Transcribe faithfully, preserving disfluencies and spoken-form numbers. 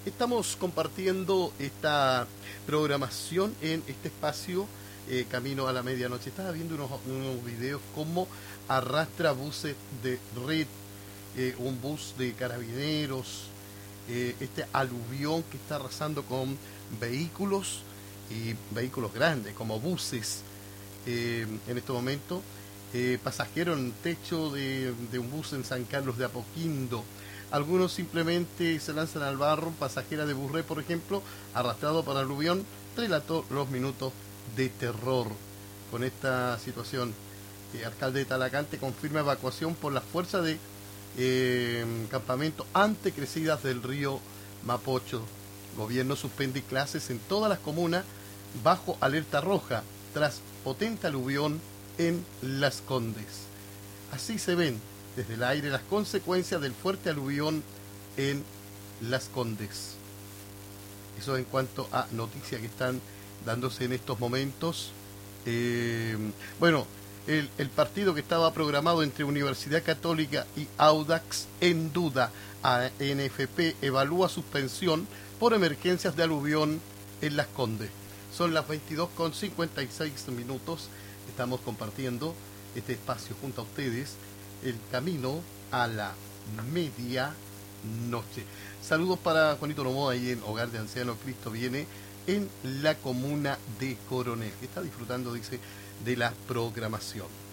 Estamos compartiendo esta programación en este espacio eh, Camino a la Medianoche. Estaba viendo unos, unos videos como arrastra buses de red, eh, un bus de carabineros, eh, este aluvión que está arrasando con vehículos y vehículos grandes como buses eh, en este momento. Eh, pasajero en el techo de, de un bus en San Carlos de Apoquindo. Algunos simplemente se lanzan al barro. Pasajera de Burré, por ejemplo, arrastrado por aluvión, relató los minutos de terror con esta situación. El alcalde de Talagante confirma evacuación por las fuerzas de eh, campamento ante crecidas del río Mapocho. Gobierno suspende clases en todas las comunas bajo alerta roja tras potente aluvión en Las Condes. Así se ven desde el aire las consecuencias del fuerte aluvión en Las Condes. Eso en cuanto a noticias que están dándose en estos momentos. Eh, bueno, el, el partido que estaba programado entre Universidad Católica y Audax en duda. A N F P evalúa suspensión por emergencias de aluvión en Las Condes. Son las veintidós con cincuenta y seis minutos. Estamos compartiendo este espacio junto a ustedes, el camino a la medianoche. Saludos para Juanito Nomoa ahí en Hogar de Ancianos Cristo Viene, en la comuna de Coronel, que está disfrutando, dice, de la programación.